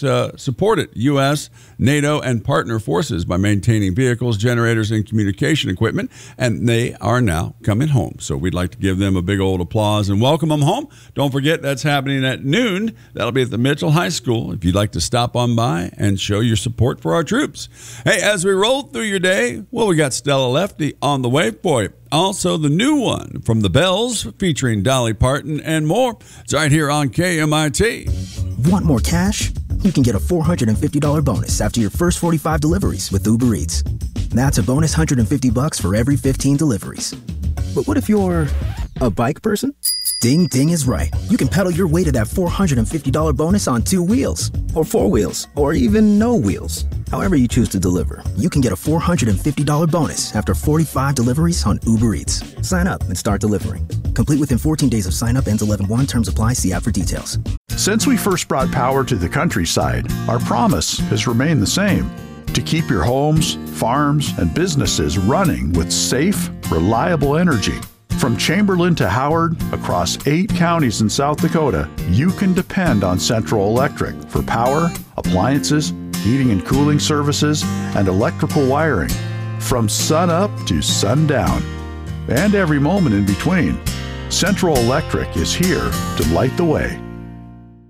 supported U.S., NATO, and partner forces by maintaining vehicles, generators, and communication equipment, and they are now coming home. So we'd like to give them a big old applause and welcome them home. Don't forget, that's happening at noon. That'll be at the Mitchell High School if you'd like to stop on by and show your support for our troops. Hey, as we roll through your day, well, we got Stella Lefty on the way for you. Also, the new one from the Bells featuring Dolly Parton and more. It's right here on KMIT. Want more cash? You can get a $450 bonus after your first 45 deliveries with Uber Eats. That's a bonus $150 for every 15 deliveries. But what if you're a bike person? Ding Ding is right. You can pedal your way to that $450 bonus on 2 wheels, or 4 wheels, or even no wheels. However you choose to deliver, you can get a $450 bonus after 45 deliveries on Uber Eats. Sign up and start delivering. Complete within 14 days of sign up. Ends 11/1. Terms apply. See app for details. Since we first brought power to the countryside, our promise has remained the same: to keep your homes, farms, and businesses running with safe, reliable energy. From Chamberlain to Howard, across 8 counties in South Dakota, you can depend on Central Electric for power, appliances, heating and cooling services, and electrical wiring. From sun up to sundown, and every moment in between, Central Electric is here to light the way.